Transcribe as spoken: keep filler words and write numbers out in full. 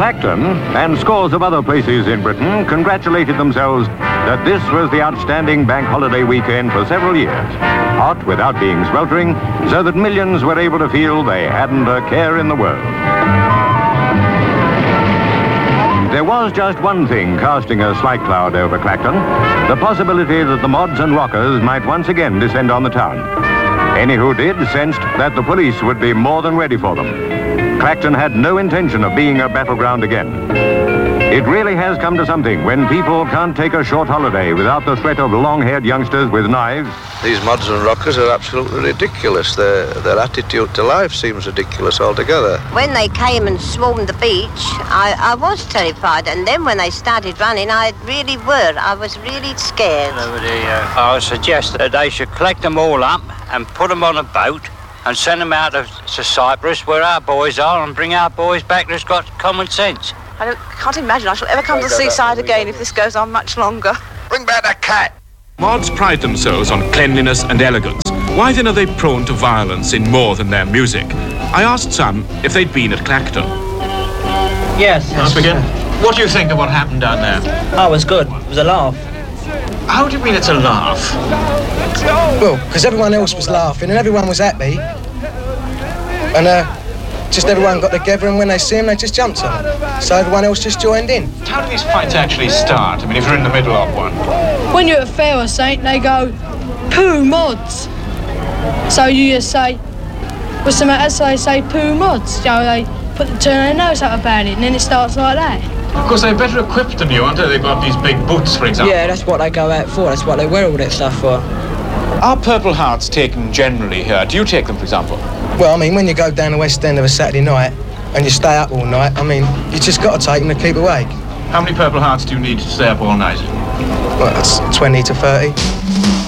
Clacton and scores of other places in Britain congratulated themselves that this was the outstanding bank holiday weekend for several years. Hot without being sweltering, so that millions were able to feel they hadn't a care in the world. There was just one thing casting a slight cloud over Clacton, the possibility that the mods and rockers might once again descend on the town. Any who did sensed that the police would be more than ready for them. Clacton had no intention of being a battleground again. It really has come to something when people can't take a short holiday without the threat of long-haired youngsters with knives. These mods and rockers are absolutely ridiculous. Their, their attitude to life seems ridiculous altogether. When they came and swarmed the beach, I, I was terrified. And then when they started running, I really were. I was really scared. I would suggest that they should collect them all up and put them on a boat and send them out of, to Cyprus, where our boys are, and bring our boys back that's got common sense. I don't, can't imagine I shall ever come to the seaside again if this goes on much longer. Bring back that cat! Mods pride themselves on cleanliness and elegance. Why then are they prone to violence in more than their music? I asked some if they'd been at Clacton. Yes. Let's begin. What do you think of what happened down there? Oh, it was good. It was a laugh. How do you mean it's a laugh? Well, because everyone else was laughing and everyone was happy. And uh, just everyone got together, and when they see him, they just jumped on him. So everyone else just joined in. How do these fights actually start? I mean, if you're in the middle of one. When you're at a fair or something, they go, poo mods. So you just say, what's the matter? So they say, poo mods. You know, they put the turn their nose up about it, and then it starts like that. Of course, they're better equipped than you, aren't they? They've got these big boots, for example. Yeah, that's what they go out for. That's what they wear all that stuff for. Are Purple Hearts taken generally here? Do you take them, for example? Well, I mean, when you go down the West End of a Saturday night and you stay up all night, I mean, you just got to take them to keep awake. How many Purple Hearts do you need to stay up all night? Well, that's twenty to thirty.